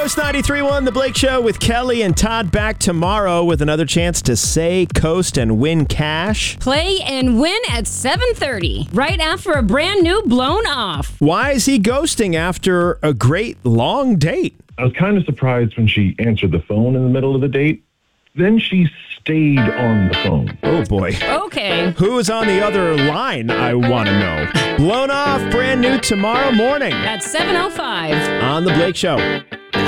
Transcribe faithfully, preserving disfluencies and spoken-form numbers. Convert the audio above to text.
Coast ninety-three point one, The Blake Show with Kelly and Todd back tomorrow with another chance to say Coast and win cash. Play and win at seven thirty, right after a brand new Blown Off. Why is he ghosting after a great long date? I was kind of surprised when she answered the phone in the middle of the date. Then she stayed on the phone. Oh, boy. Okay. Who is on the other line, I want to know. Blown Off, brand new tomorrow morning At seven oh five. on The Blake Show.